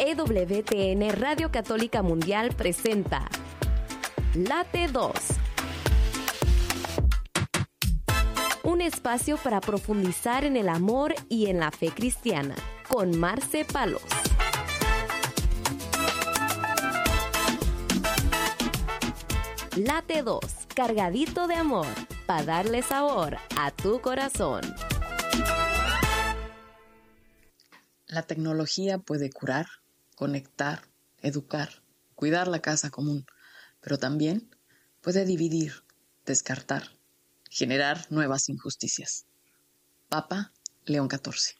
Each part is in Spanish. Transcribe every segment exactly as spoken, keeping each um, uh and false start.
E W T N Radio Católica Mundial presenta Late dos. Un espacio para profundizar en el amor y en la fe cristiana, con Marce Palos. Late dos, cargadito de amor, para darle sabor a tu corazón. La tecnología puede curar, conectar, educar, cuidar la casa común, pero también puede dividir, descartar, generar nuevas injusticias. Papa León catorce.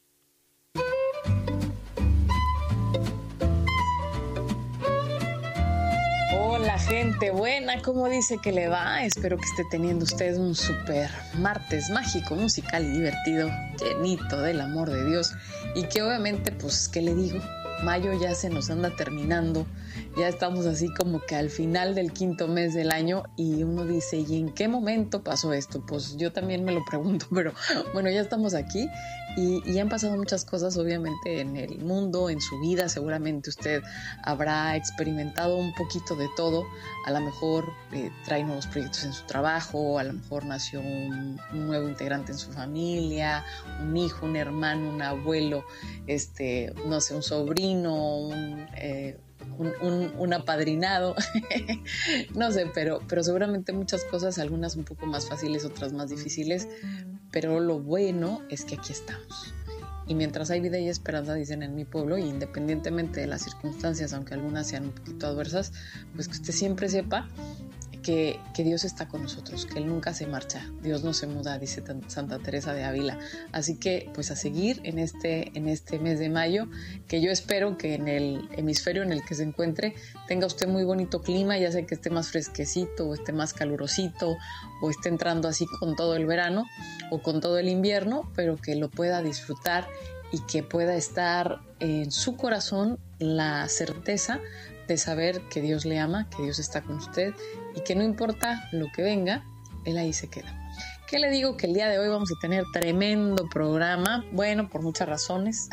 Hola gente buena, ¿cómo dice que le va? Espero que esté teniendo usted un super martes mágico, musical y divertido, llenito del amor de Dios. Y que obviamente, pues, ¿qué le digo? Mayo ya se nos anda terminando, ya estamos así como que al final del quinto mes del año y uno dice, ¿y en qué momento pasó esto? Pues yo también me lo pregunto, pero bueno, ya estamos aquí y, y han pasado muchas cosas obviamente en el mundo, en su vida. Seguramente usted habrá experimentado un poquito de todo, a lo mejor eh, trae nuevos proyectos en su trabajo, a lo mejor nació un, un nuevo integrante en su familia, un hijo, un hermano, un abuelo, este, no sé, un sobrino, un, eh, un, un, un apadrinado, no sé, pero, pero seguramente muchas cosas, algunas un poco más fáciles, otras más difíciles, pero lo bueno es que aquí estamos. Y mientras hay vida y esperanza, dicen en mi pueblo, y independientemente de las circunstancias, aunque algunas sean un poquito adversas, pues que usted siempre sepa Que, que Dios está con nosotros, que Él nunca se marcha, Dios no se muda, dice Santa Teresa de Ávila. Así que pues a seguir en este, en este mes de mayo, que yo espero que en el hemisferio en el que se encuentre tenga usted muy bonito clima, ya sea que esté más fresquecito o esté más calurosito o esté entrando así con todo el verano o con todo el invierno, pero que lo pueda disfrutar y que pueda estar en su corazón la certeza de saber que Dios le ama, que Dios está con usted y que no importa lo que venga, Él ahí se queda. ¿Qué le digo? Que el día de hoy vamos a tener tremendo programa, bueno, por muchas razones,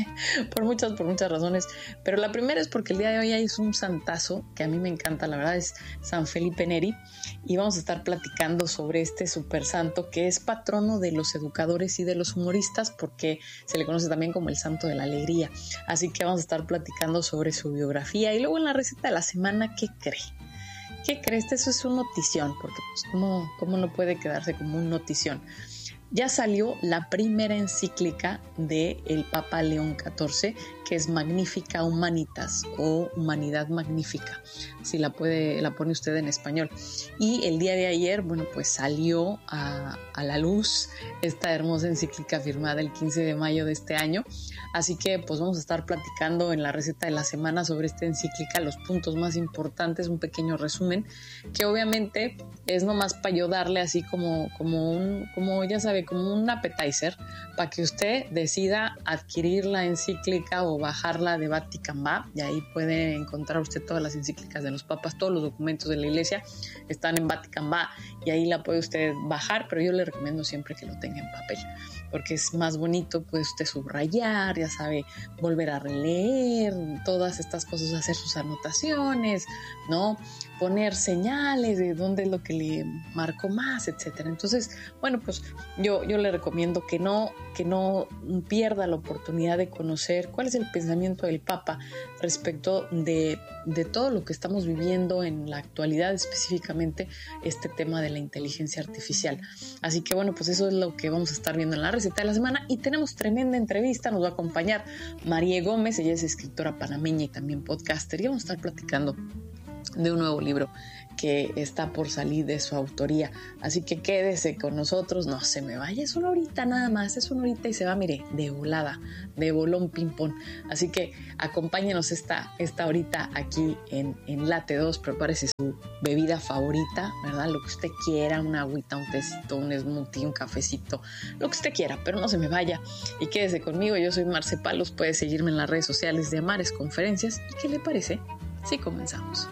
por muchas, por muchas razones, pero la primera es porque el día de hoy hay un santazo que a mí me encanta, la verdad, es San Felipe Neri, y vamos a estar platicando sobre este super santo que es patrono de los educadores y de los humoristas, porque se le conoce también como el santo de la alegría. Así que vamos a estar platicando sobre su biografía y luego en la receta de la semana, ¿qué cree? ¿Qué crees? Eso es un notición, porque pues ¿cómo, cómo no puede quedarse como un notición? Ya salió la primera encíclica del Papa León catorce, que es Magnifica Humanitas o Humanidad Magnífica, si la puede, la pone usted en español. Y el día de ayer, bueno, pues salió a, a la luz esta hermosa encíclica firmada el quince de mayo de este año. Así que pues vamos a estar platicando en la receta de la semana sobre esta encíclica, los puntos más importantes, un pequeño resumen, que obviamente es nomás para yo darle así como, como un, como ya sabe, como un appetizer, para que usted decida adquirir la encíclica o bajarla de Vatican Va, y ahí puede encontrar usted todas las encíclicas de los papas, todos los documentos de la iglesia están en Vatican Va, y ahí la puede usted bajar, pero yo le recomiendo siempre que lo tenga en papel, porque es más bonito, puede usted subrayar, ya sabe, volver a releer todas estas cosas, hacer sus anotaciones, ¿no? Poner señales de dónde es lo que le marcó más, etcétera. Entonces, bueno, pues yo, yo le recomiendo que no, que no pierda la oportunidad de conocer cuál es el pensamiento del Papa respecto de, de todo lo que estamos viviendo en la actualidad, específicamente este tema de la inteligencia artificial. Así que bueno, pues eso es lo que vamos a estar viendo en la receta de la semana, y tenemos tremenda entrevista. Nos va a acompañar María Gómez, ella es escritora panameña y también podcaster, y vamos a estar platicando de un nuevo libro que está por salir de su autoría. Así que quédese con nosotros, no se me vaya, es una horita nada más, es una horita y se va, mire, de volada, de bolón ping pong. Así que acompáñenos esta, esta horita aquí en, en Late dos, prepárese su bebida favorita, ¿verdad? Lo que usted quiera, una agüita, un tecito, un smoothie, un cafecito, lo que usted quiera, pero no se me vaya y quédese conmigo. Yo soy Marce Palos, puede seguirme en las redes sociales de Amares Conferencias. ¿Y qué le parece si comenzamos?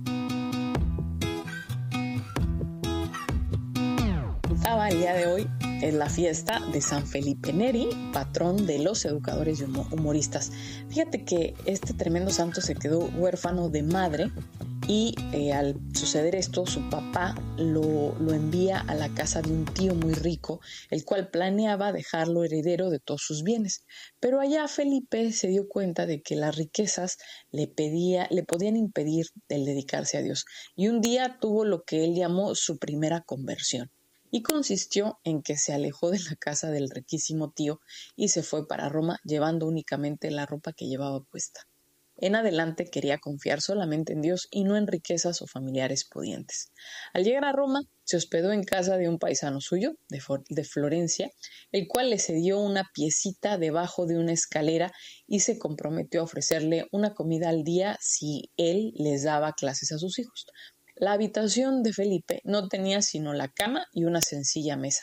El día de hoy es la fiesta de San Felipe Neri, patrón de los educadores y humoristas. Fíjate que este tremendo santo se quedó huérfano de madre y eh, al suceder esto, su papá lo, lo envía a la casa de un tío muy rico, el cual planeaba dejarlo heredero de todos sus bienes. Pero allá Felipe se dio cuenta de que las riquezas le, pedía, le podían impedir el dedicarse a Dios. Y un día tuvo lo que él llamó su primera conversión. Y consistió en que se alejó de la casa del riquísimo tío y se fue para Roma llevando únicamente la ropa que llevaba puesta. En adelante quería confiar solamente en Dios y no en riquezas o familiares pudientes. Al llegar a Roma, se hospedó en casa de un paisano suyo, de, de Florencia, el cual le cedió una piecita debajo de una escalera y se comprometió a ofrecerle una comida al día si él les daba clases a sus hijos. La habitación de Felipe no tenía sino la cama y una sencilla mesa.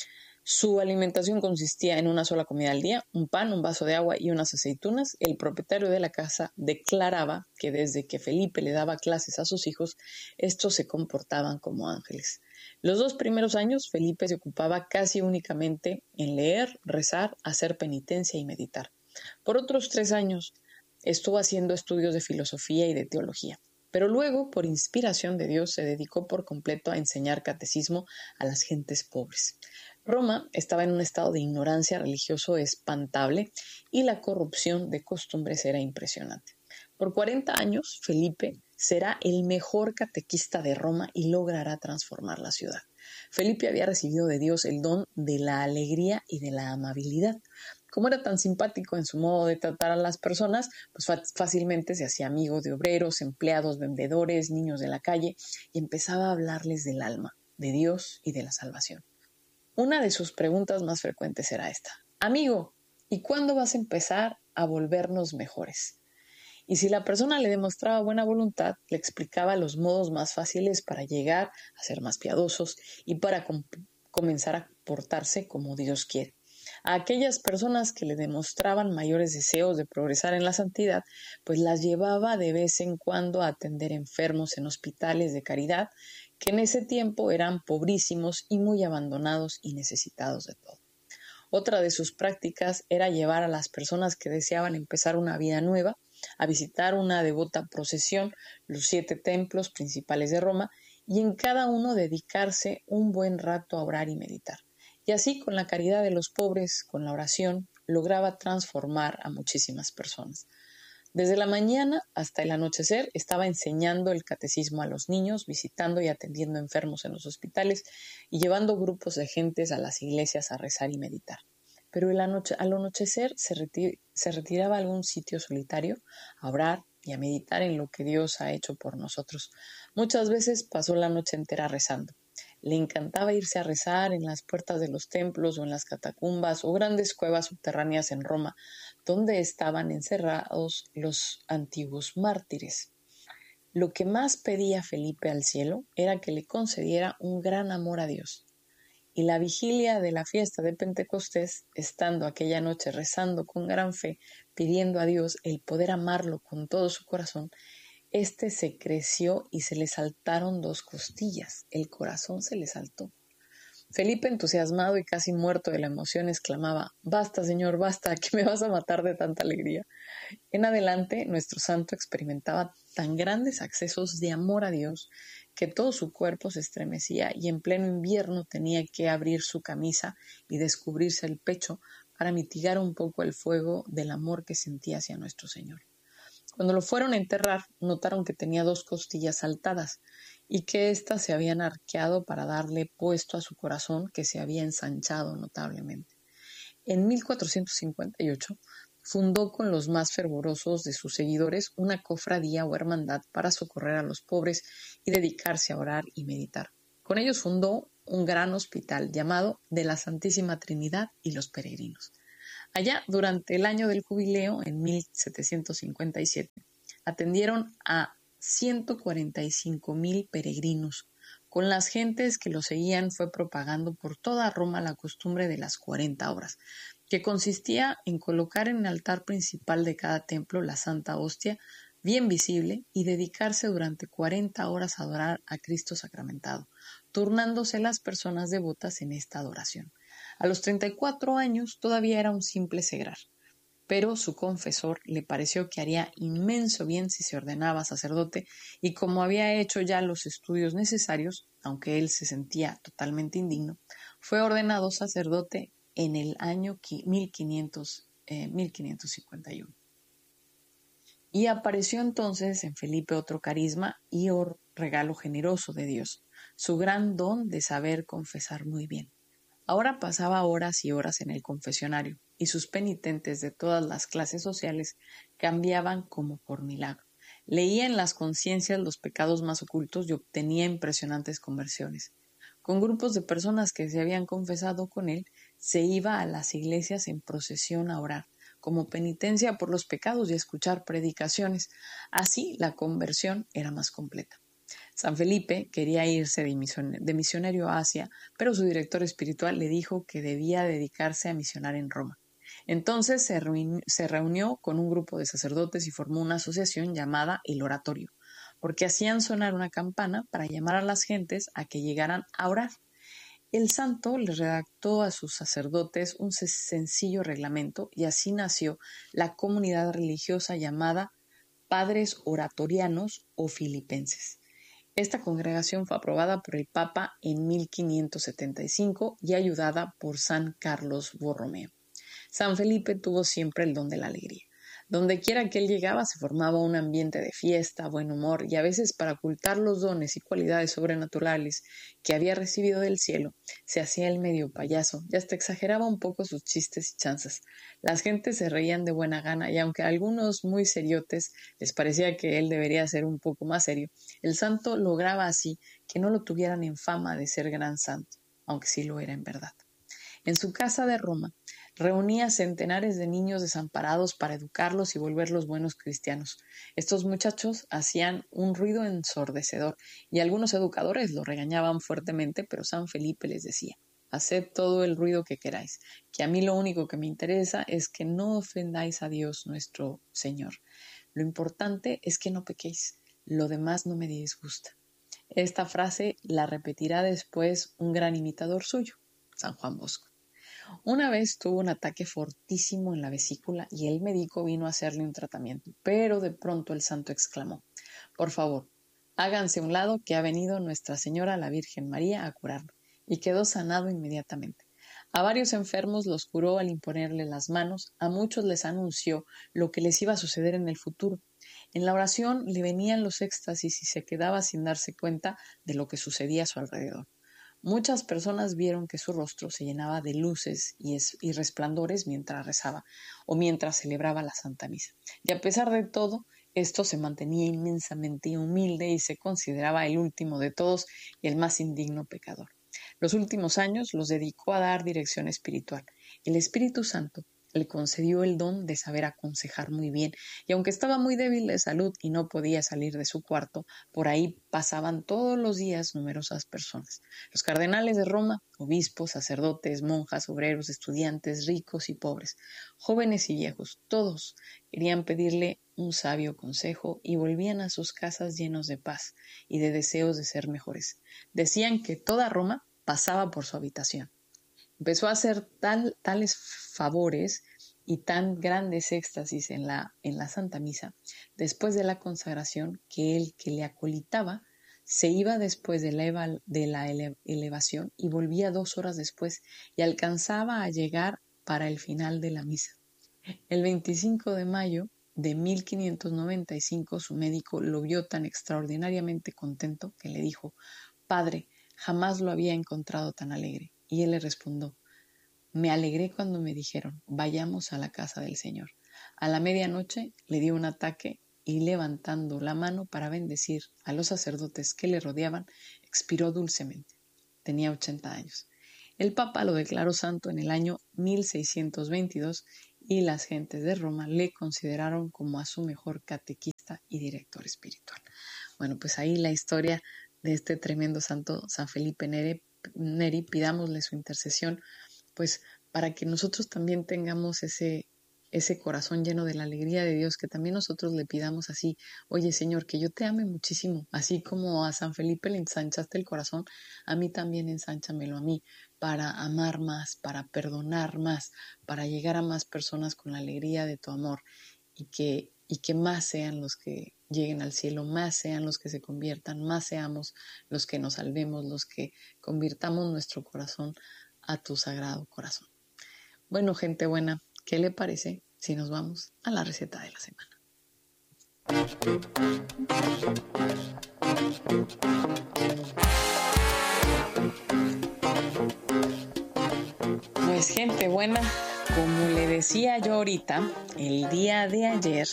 Su alimentación consistía en una sola comida al día, un pan, un vaso de agua y unas aceitunas. El propietario de la casa declaraba que desde que Felipe le daba clases a sus hijos, estos se comportaban como ángeles. Los dos primeros años, Felipe se ocupaba casi únicamente en leer, rezar, hacer penitencia y meditar. Por otros tres años, estuvo haciendo estudios de filosofía y de teología. Pero luego, por inspiración de Dios, se dedicó por completo a enseñar catecismo a las gentes pobres. Roma estaba en un estado de ignorancia religioso espantable y la corrupción de costumbres era impresionante. Por cuarenta años, Felipe será el mejor catequista de Roma y logrará transformar la ciudad. Felipe había recibido de Dios el don de la alegría y de la amabilidad. Como era tan simpático en su modo de tratar a las personas, pues fácilmente se hacía amigo de obreros, empleados, vendedores, niños de la calle y empezaba a hablarles del alma, de Dios y de la salvación. Una de sus preguntas más frecuentes era esta: amigo, ¿y cuándo vas a empezar a volvernos mejores? Y si la persona le demostraba buena voluntad, le explicaba los modos más fáciles para llegar a ser más piadosos y para com- comenzar a portarse como Dios quiere. A aquellas personas que le demostraban mayores deseos de progresar en la santidad, pues las llevaba de vez en cuando a atender enfermos en hospitales de caridad, que en ese tiempo eran pobrísimos y muy abandonados y necesitados de todo. Otra de sus prácticas era llevar a las personas que deseaban empezar una vida nueva a visitar una devota procesión, los siete templos principales de Roma, y en cada uno dedicarse un buen rato a orar y meditar. Y así, con la caridad de los pobres, con la oración, lograba transformar a muchísimas personas. Desde la mañana hasta el anochecer estaba enseñando el catecismo a los niños, visitando y atendiendo enfermos en los hospitales y llevando grupos de gentes a las iglesias a rezar y meditar. Pero el anoche, al anochecer se, retir, se retiraba a algún sitio solitario a orar y a meditar en lo que Dios ha hecho por nosotros. Muchas veces pasó la noche entera rezando. Le encantaba irse a rezar en las puertas de los templos o en las catacumbas o grandes cuevas subterráneas en Roma, donde estaban encerrados los antiguos mártires. Lo que más pedía Felipe al cielo era que le concediera un gran amor a Dios. Y la vigilia de la fiesta de Pentecostés, estando aquella noche rezando con gran fe, pidiendo a Dios el poder amarlo con todo su corazón, Este se creció y se le saltaron dos costillas. El corazón se le saltó. Felipe, entusiasmado y casi muerto de la emoción, exclamaba: «Basta, Señor, basta, que me vas a matar de tanta alegría». En adelante, nuestro santo experimentaba tan grandes accesos de amor a Dios que todo su cuerpo se estremecía y en pleno invierno tenía que abrir su camisa y descubrirse el pecho para mitigar un poco el fuego del amor que sentía hacia nuestro Señor. Cuando lo fueron a enterrar, notaron que tenía dos costillas saltadas y que éstas se habían arqueado para darle puesto a su corazón, que se había ensanchado notablemente. En mil cuatrocientos cincuenta y ocho fundó con los más fervorosos de sus seguidores una cofradía o hermandad para socorrer a los pobres y dedicarse a orar y meditar. Con ellos fundó un gran hospital llamado de la Santísima Trinidad y los Peregrinos. Allá, durante el año del jubileo, en mil setecientos cincuenta y siete, atendieron a ciento cuarenta y cinco mil peregrinos. Con las gentes que lo seguían fue propagando por toda Roma la costumbre de las cuarenta horas, que consistía en colocar en el altar principal de cada templo la Santa Hostia, bien visible, y dedicarse durante cuarenta horas a adorar a Cristo sacramentado, turnándose las personas devotas en esta adoración. A los treinta y cuatro años todavía era un simple seglar, pero su confesor le pareció que haría inmenso bien si se ordenaba sacerdote y como había hecho ya los estudios necesarios, aunque él se sentía totalmente indigno, fue ordenado sacerdote en el año mil quinientos cincuenta y uno. Y apareció entonces en Felipe otro carisma y otro regalo generoso de Dios, su gran don de saber confesar muy bien. Ahora pasaba horas y horas en el confesionario, y sus penitentes de todas las clases sociales cambiaban como por milagro. Leía en las conciencias los pecados más ocultos y obtenía impresionantes conversiones. Con grupos de personas que se habían confesado con él, se iba a las iglesias en procesión a orar, como penitencia por los pecados y a escuchar predicaciones. Así la conversión era más completa. San Felipe quería irse de misionario a Asia, pero su director espiritual le dijo que debía dedicarse a misionar en Roma. Entonces se reunió, se reunió con un grupo de sacerdotes y formó una asociación llamada El Oratorio, porque hacían sonar una campana para llamar a las gentes a que llegaran a orar. El santo le redactó a sus sacerdotes un sencillo reglamento y así nació la comunidad religiosa llamada Padres Oratorianos o Filipenses. Esta congregación fue aprobada por el Papa en mil quinientos setenta y cinco y ayudada por San Carlos Borromeo. San Felipe tuvo siempre el don de la alegría. Donde quiera que él llegaba se formaba un ambiente de fiesta, buen humor y a veces para ocultar los dones y cualidades sobrenaturales que había recibido del cielo, se hacía el medio payaso y hasta exageraba un poco sus chistes y chanzas. Las gentes se reían de buena gana y aunque a algunos muy seriotes les parecía que él debería ser un poco más serio, el santo lograba así que no lo tuvieran en fama de ser gran santo, aunque sí lo era en verdad. En su casa de Roma, reunía centenares de niños desamparados para educarlos y volverlos buenos cristianos. Estos muchachos hacían un ruido ensordecedor y algunos educadores lo regañaban fuertemente, pero San Felipe les decía: haced todo el ruido que queráis, que a mí lo único que me interesa es que no ofendáis a Dios nuestro Señor. Lo importante es que no pequéis, lo demás no me disgusta. Esta frase la repetirá después un gran imitador suyo, San Juan Bosco. Una vez tuvo un ataque fortísimo en la vesícula y el médico vino a hacerle un tratamiento, pero de pronto el santo exclamó: por favor, háganse a un lado que ha venido Nuestra Señora la Virgen María a curarlo, y quedó sanado inmediatamente. A varios enfermos los curó al imponerle las manos, a muchos les anunció lo que les iba a suceder en el futuro. En la oración le venían los éxtasis y se quedaba sin darse cuenta de lo que sucedía a su alrededor. Muchas personas vieron que su rostro se llenaba de luces y, es, y resplandores mientras rezaba o mientras celebraba la Santa Misa. Y a pesar de todo, esto se mantenía inmensamente humilde y se consideraba el último de todos y el más indigno pecador. Los últimos años los dedicó a dar dirección espiritual. El Espíritu Santo le concedió el don de saber aconsejar muy bien, y aunque estaba muy débil de salud y no podía salir de su cuarto, por ahí pasaban todos los días numerosas personas. Los cardenales de Roma, obispos, sacerdotes, monjas, obreros, estudiantes, ricos y pobres, jóvenes y viejos, todos querían pedirle un sabio consejo y volvían a sus casas llenos de paz y de deseos de ser mejores. Decían que toda Roma pasaba por su habitación. Empezó a hacer tal, tales favores y tan grandes éxtasis en la, en la Santa Misa, después de la consagración, que el que le acolitaba se iba después de la, eva, de la ele, elevación y volvía dos horas después y alcanzaba a llegar para el final de la misa. El veinticinco de mayo de mil quinientos noventa y cinco su médico lo vio tan extraordinariamente contento que le dijo: «Padre, jamás lo había encontrado tan alegre». Y él le respondió: «Me alegré cuando me dijeron, vayamos a la casa del Señor». A la medianoche le dio un ataque y levantando la mano para bendecir a los sacerdotes que le rodeaban, expiró dulcemente. Tenía ochenta años. El Papa lo declaró santo en el año mil seiscientos veintidós y las gentes de Roma le consideraron como a su mejor catequista y director espiritual. Bueno, pues ahí la historia de este tremendo santo, San Felipe Neri. Neri, pidámosle su intercesión, pues para que nosotros también tengamos ese, ese corazón lleno de la alegría de Dios, que también nosotros le pidamos así: oye Señor, que yo te ame muchísimo, así como a San Felipe le ensanchaste el corazón, a mí también ensánchamelo a mí, para amar más, para perdonar más, para llegar a más personas con la alegría de tu amor y que, y que más sean los que lleguen al cielo, más sean los que se conviertan, más seamos los que nos salvemos, los que convirtamos nuestro corazón a tu sagrado corazón. Bueno, gente buena, ¿qué le parece si nos vamos a la receta de la semana? Pues gente buena, como le decía yo ahorita, el día de ayer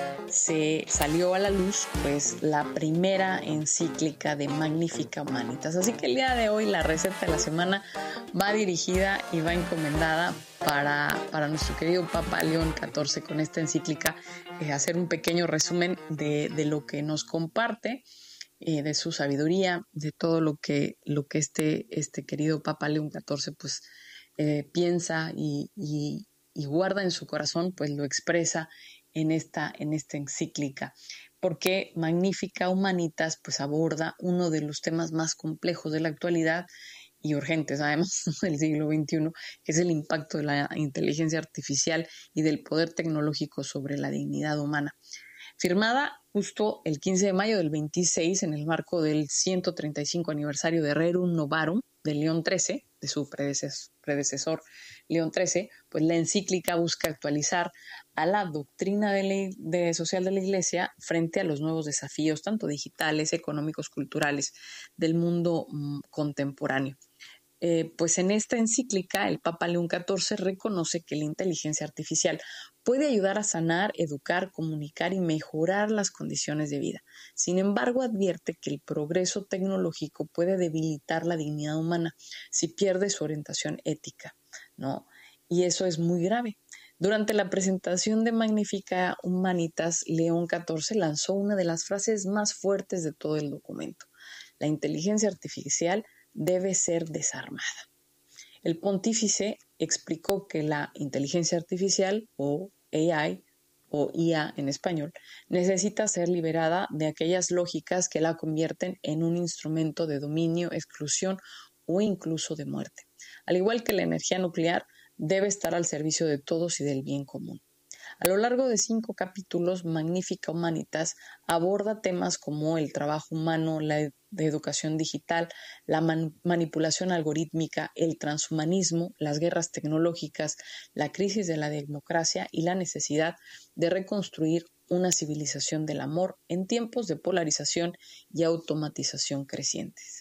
se salió a la luz pues la primera encíclica de Magnificat Humanitas. Así que el día de hoy la receta de la semana va dirigida y va encomendada para, para nuestro querido Papa León catorce con esta encíclica, eh, hacer un pequeño resumen de, de lo que nos comparte, eh, de su sabiduría, de todo lo que, lo que este, este querido Papa León catorce pues eh, piensa y, y, y guarda en su corazón, pues lo expresa en esta, en esta encíclica, porque Magnificat Humanitas pues aborda uno de los temas más complejos de la actualidad y urgentes, además, del siglo veintiuno, que es el impacto de la inteligencia artificial y del poder tecnológico sobre la dignidad humana. Firmada justo el quince de mayo del veintiséis en el marco del ciento treinta y cinco aniversario de Rerum Novarum de León trece, de su predecesor, predecesor León trece, pues la encíclica busca actualizar a la doctrina de, la, de social de la Iglesia frente a los nuevos desafíos, tanto digitales, económicos, culturales, del mundo mm, contemporáneo. Eh, pues en esta encíclica el Papa León catorce reconoce que la inteligencia artificial puede ayudar a sanar, educar, comunicar y mejorar las condiciones de vida. Sin embargo, advierte que el progreso tecnológico puede debilitar la dignidad humana si pierde su orientación ética, ¿no? Y eso es muy grave. Durante la presentación de Magnificat Humanitas, León catorce lanzó una de las frases más fuertes de todo el documento: la inteligencia artificial debe ser desarmada. El pontífice explicó que la inteligencia artificial, o A I, o I A en español, necesita ser liberada de aquellas lógicas que la convierten en un instrumento de dominio, exclusión o incluso de muerte. Al igual que la energía nuclear, debe estar al servicio de todos y del bien común. A lo largo de cinco capítulos, Magnificat Humanitas aborda temas como el trabajo humano, la ed- de educación digital, la man- manipulación algorítmica, el transhumanismo, las guerras tecnológicas, la crisis de la democracia y la necesidad de reconstruir una civilización del amor en tiempos de polarización y automatización crecientes.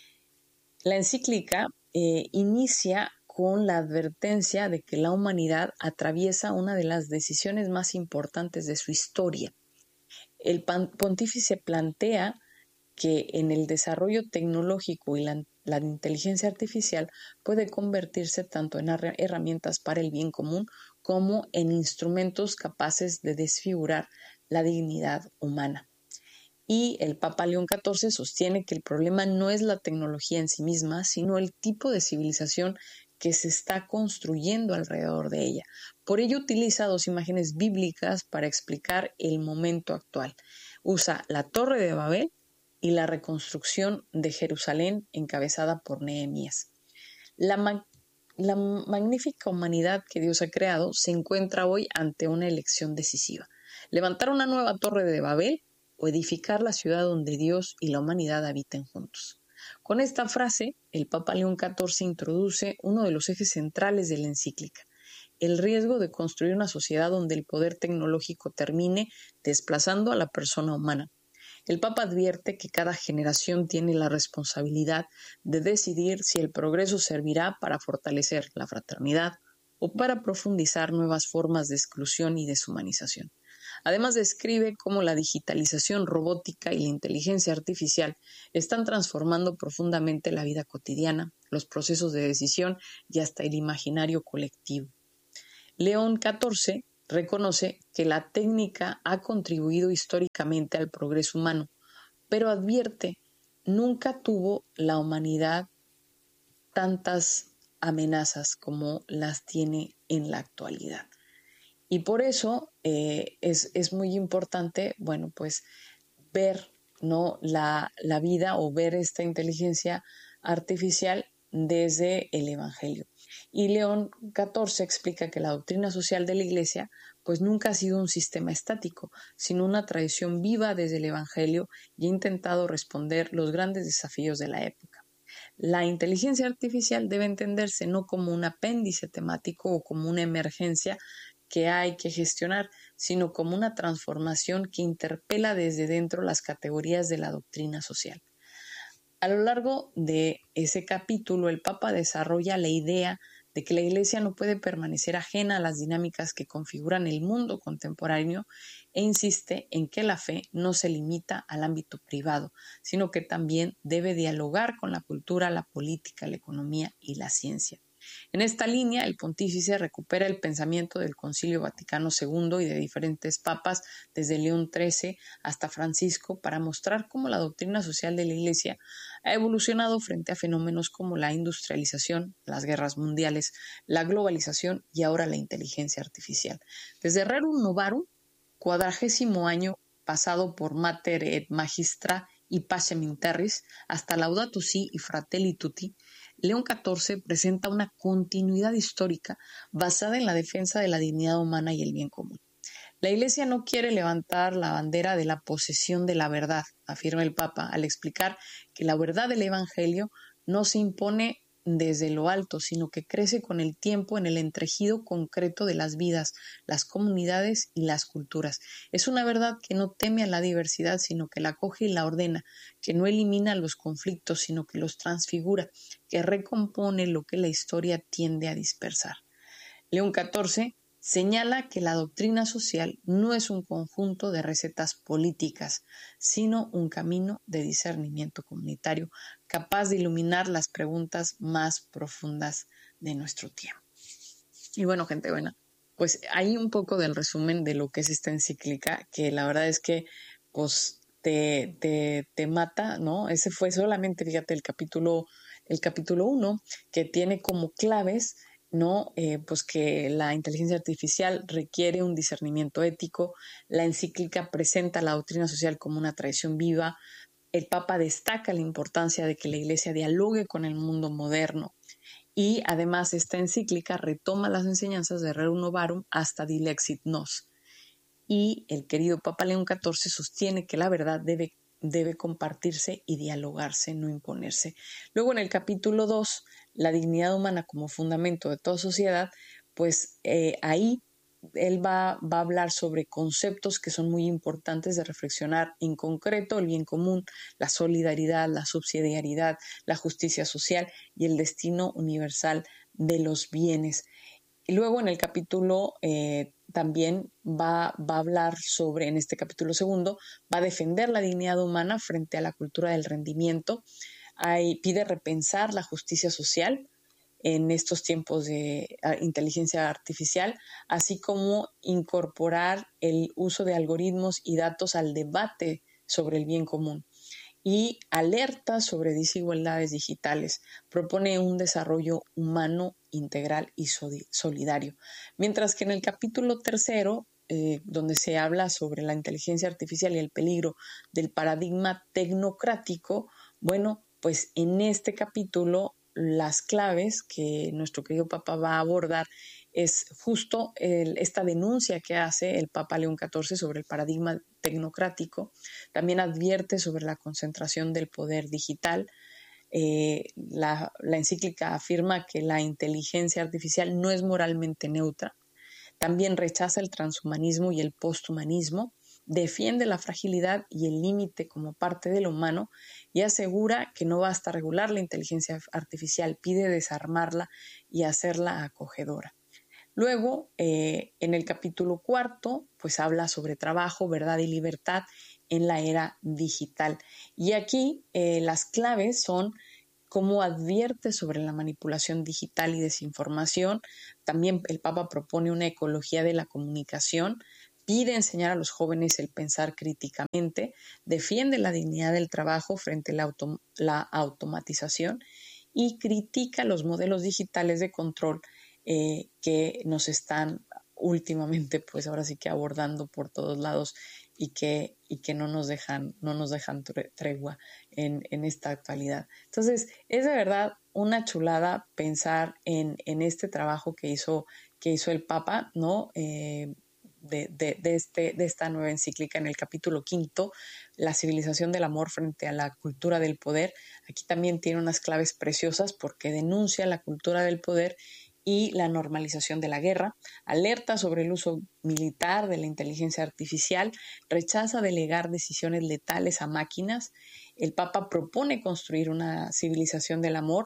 La encíclica eh, inicia con la advertencia de que la humanidad atraviesa una de las decisiones más importantes de su historia. El pontífice plantea que en el desarrollo tecnológico y la, la inteligencia artificial puede convertirse tanto en herramientas para el bien común como en instrumentos capaces de desfigurar la dignidad humana. Y el Papa León catorce sostiene que el problema no es la tecnología en sí misma, sino el tipo de civilización que se está construyendo alrededor de ella. Por ello utiliza dos imágenes bíblicas para explicar el momento actual. Usa la Torre de Babel y la reconstrucción de Jerusalén encabezada por Nehemías. La, ma- la magnífica humanidad que Dios ha creado se encuentra hoy ante una elección decisiva: levantar una nueva Torre de Babel o edificar la ciudad donde Dios y la humanidad habiten juntos. Con esta frase, el Papa León catorce introduce uno de los ejes centrales de la encíclica: el riesgo de construir una sociedad donde el poder tecnológico termine desplazando a la persona humana. El Papa advierte que cada generación tiene la responsabilidad de decidir si el progreso servirá para fortalecer la fraternidad o para profundizar nuevas formas de exclusión y deshumanización. Además, describe cómo la digitalización robótica y la inteligencia artificial están transformando profundamente la vida cotidiana, los procesos de decisión y hasta el imaginario colectivo. León catorce reconoce que la técnica ha contribuido históricamente al progreso humano, pero advierte: nunca tuvo la humanidad tantas amenazas como las tiene en la actualidad. Y por eso eh, es, es muy importante, bueno, pues ver, ¿no?, la, la vida o ver esta inteligencia artificial desde el Evangelio. Y León catorce explica que la doctrina social de la Iglesia pues nunca ha sido un sistema estático, sino una tradición viva desde el Evangelio y ha intentado responder los grandes desafíos de la época. La inteligencia artificial debe entenderse no como un apéndice temático o como una emergencia que hay que gestionar, sino como una transformación que interpela desde dentro las categorías de la doctrina social. A lo largo de ese capítulo, el Papa desarrolla la idea de que la Iglesia no puede permanecer ajena a las dinámicas que configuran el mundo contemporáneo e insiste en que la fe no se limita al ámbito privado, sino que también debe dialogar con la cultura, la política, la economía y la ciencia. En esta línea, el pontífice recupera el pensamiento del Concilio Vaticano segundo y de diferentes papas, desde León trece hasta Francisco, para mostrar cómo la doctrina social de la Iglesia ha evolucionado frente a fenómenos como la industrialización, las guerras mundiales, la globalización y ahora la inteligencia artificial. Desde Rerum Novarum, cuadragésimo año pasado por Mater et Magistra y Pacem in Terris, hasta Laudato Si y Fratelli Tutti, León catorce presenta una continuidad histórica basada en la defensa de la dignidad humana y el bien común. La Iglesia no quiere levantar la bandera de la posesión de la verdad, afirma el Papa, al explicar que la verdad del Evangelio no se impone desde lo alto, sino que crece con el tiempo en el entrejido concreto de las vidas, las comunidades y las culturas. Es una verdad que no teme a la diversidad, sino que la acoge y la ordena, que no elimina los conflictos, sino que los transfigura, que recompone lo que la historia tiende a dispersar. León catorce señala que la doctrina social no es un conjunto de recetas políticas, sino un camino de discernimiento comunitario capaz de iluminar las preguntas más profundas de nuestro tiempo. Y bueno, gente buena, pues hay un poco del resumen de lo que es esta encíclica, que la verdad es que pues te, te, te mata, ¿no? Ese fue solamente, fíjate, el capítulo, el capítulo uno, que tiene como claves, ¿no? Eh, pues que la inteligencia artificial requiere un discernimiento ético. La encíclica presenta la doctrina social como una tradición viva. El Papa destaca la importancia de que la Iglesia dialogue con el mundo moderno. Y además esta encíclica retoma las enseñanzas de Rerum Novarum hasta Dilexit Nos. Y el querido Papa León catorce sostiene que la verdad debe debe compartirse y dialogarse, no imponerse. Luego en el capítulo dos, la dignidad humana como fundamento de toda sociedad, pues eh, ahí él va, va a hablar sobre conceptos que son muy importantes de reflexionar, en concreto el bien común, la solidaridad, la subsidiariedad, la justicia social y el destino universal de los bienes. Y luego en el capítulo eh, también va, va a hablar sobre, en este capítulo segundo, va a defender la dignidad humana frente a la cultura del rendimiento. Ahí pide repensar la justicia social en estos tiempos de inteligencia artificial, así como incorporar el uso de algoritmos y datos al debate sobre el bien común. Y alerta sobre desigualdades digitales, propone un desarrollo humano integral y solidario. Mientras que en el capítulo tercero, eh, donde se habla sobre la inteligencia artificial y el peligro del paradigma tecnocrático, bueno, pues en este capítulo las claves que nuestro querido Papa va a abordar es justo el, esta denuncia que hace el Papa León catorce sobre el paradigma tecnocrático. También advierte sobre la concentración del poder digital. Eh, la, la encíclica afirma que la inteligencia artificial no es moralmente neutra. También rechaza el transhumanismo y el posthumanismo. Defiende la fragilidad y el límite como parte de lo humano y asegura que no basta regular la inteligencia artificial, pide desarmarla y hacerla acogedora. Luego, eh, en el capítulo cuarto, pues habla sobre trabajo, verdad y libertad en la era digital. Y aquí eh, las claves son cómo advierte sobre la manipulación digital y desinformación. También el Papa propone una ecología de la comunicación, pide enseñar a los jóvenes el pensar críticamente, defiende la dignidad del trabajo frente a la, autom- la automatización y critica los modelos digitales de control eh, que nos están últimamente, pues ahora sí que abordando por todos lados y que, y que no nos dejan, no nos dejan tregua en, en esta actualidad. Entonces, es de verdad una chulada pensar en, en este trabajo que hizo, que hizo el Papa, ¿no? Eh, de, de, de, este, de esta nueva encíclica en el capítulo quinto, la civilización del amor frente a la cultura del poder. Aquí también tiene unas claves preciosas porque denuncia la cultura del poder y la normalización de la guerra, alerta sobre el uso militar de la inteligencia artificial, rechaza delegar decisiones letales a máquinas. El Papa propone construir una civilización del amor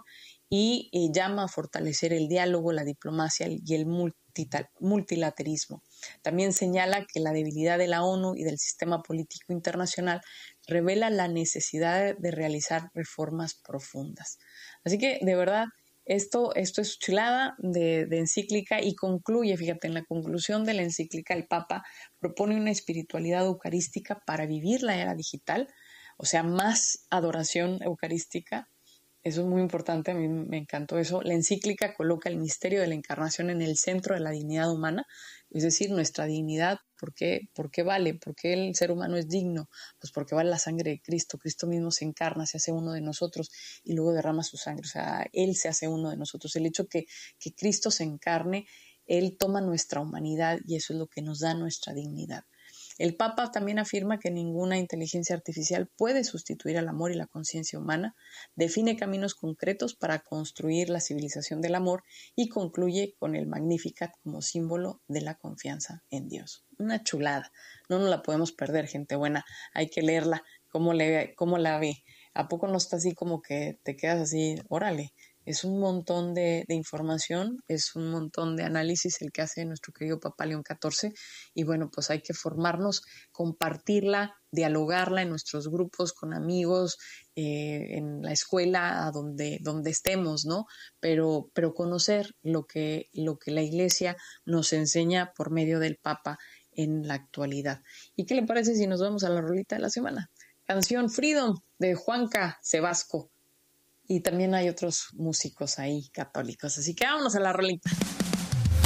y eh, llama a fortalecer el diálogo, la diplomacia y el multilateralismo. También señala que la debilidad de la ONU y del sistema político internacional revela la necesidad de realizar reformas profundas. Así que, de verdad, Esto, esto es chulada de, de encíclica y concluye, fíjate, en la conclusión de la encíclica el Papa propone una espiritualidad eucarística para vivir la era digital, o sea, más adoración eucarística. Eso es muy importante, a mí me encantó eso. La encíclica coloca el misterio de la encarnación en el centro de la dignidad humana, es decir, nuestra dignidad. ¿Por qué, ¿Por qué vale? ¿Por qué el ser humano es digno? Pues porque vale la sangre de Cristo. Cristo mismo se encarna, se hace uno de nosotros y luego derrama su sangre. O sea, Él se hace uno de nosotros. El hecho que, que Cristo se encarne, Él toma nuestra humanidad y eso es lo que nos da nuestra dignidad. El Papa también afirma que ninguna inteligencia artificial puede sustituir al amor y la conciencia humana, define caminos concretos para construir la civilización del amor y concluye con el Magnificat como símbolo de la confianza en Dios. Una chulada, no nos la podemos perder, gente buena, hay que leerla. ¿Cómo, le, cómo la ve? ¿A poco no está así como que te quedas así, órale? Es un montón de, de información, es un montón de análisis el que hace nuestro querido Papa León catorce y bueno, pues hay que formarnos, compartirla, dialogarla en nuestros grupos con amigos, eh, en la escuela, a donde, donde estemos, ¿no? Pero, pero conocer lo que, lo que la Iglesia nos enseña por medio del Papa en la actualidad. ¿Y qué le parece si nos vamos a la rolita de la semana? Canción Freedom de Juanca Sebasco. Y también hay otros músicos ahí católicos. Así que vámonos a la rolita.